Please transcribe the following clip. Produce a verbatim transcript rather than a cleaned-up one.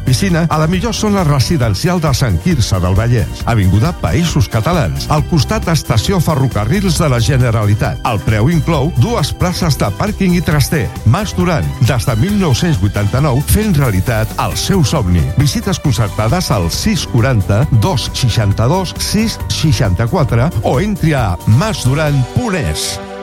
piscina a la millor zona residencial de Sant Quirze del Vallès, avinguda Països Catalans, al costat d'Estació Ferrocarrils de la Generalitat. El preu inclou dues places de pàrquing i traster. Mas Duran, des de mil nou-cents vuitanta-nou, fent realitat el seu somni. Visites concertades al sis quaranta, dos seixanta-dos, sis seixanta-quatre o entri a mas duran punt es.